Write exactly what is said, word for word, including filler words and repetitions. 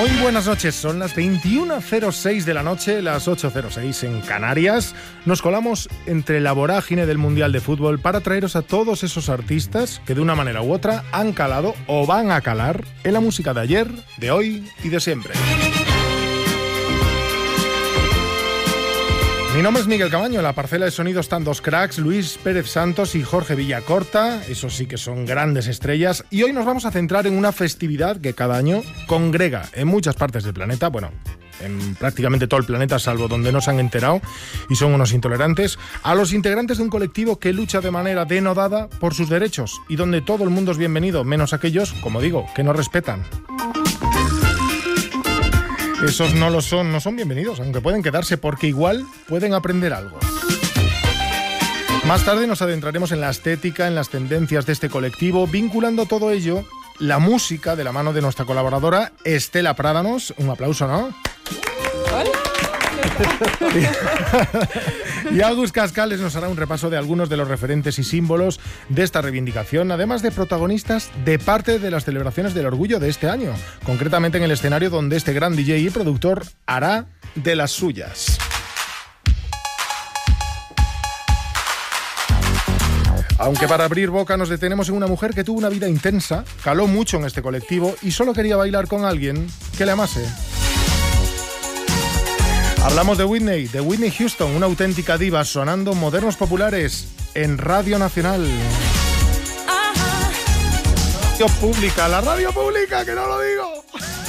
Muy buenas noches, son las veintiuna cero seis de la noche, las ocho cero seis en Canarias. Nos colamos entre la vorágine del Mundial de Fútbol para traeros a todos esos artistas que de una manera u otra han calado o van a calar en la música de ayer, de hoy y de siempre. Mi nombre es Miguel Camaño, en la parcela de sonido están dos cracks, Luis Pérez Santos y Jorge Villacorta, esos sí que son grandes estrellas, y hoy nos vamos a centrar en una festividad que cada año congrega en muchas partes del planeta, bueno, en prácticamente todo el planeta, salvo donde no se han enterado y son unos intolerantes, a los integrantes de un colectivo que lucha de manera denodada por sus derechos y donde todo el mundo es bienvenido, menos aquellos, como digo, que no respetan. Esos no lo son, no son bienvenidos, aunque pueden quedarse porque igual pueden aprender algo. Más tarde nos adentraremos en la estética, en las tendencias de este colectivo, vinculando todo ello, la música de la mano de nuestra colaboradora Estela Prádanos. Un aplauso, ¿no? Hola. Y Agus Cascales nos hará un repaso de algunos de los referentes y símbolos de esta reivindicación, además de protagonistas de parte de las celebraciones del orgullo de este año, concretamente en el escenario donde este gran D J y productor hará de las suyas. Aunque para abrir boca nos detenemos en una mujer que tuvo una vida intensa, caló mucho en este colectivo y solo quería bailar con alguien que le amase. Hablamos de Whitney, de Whitney Houston, una auténtica diva sonando modernos populares en Radio Nacional. Radio Pública, la radio pública, que no lo digo.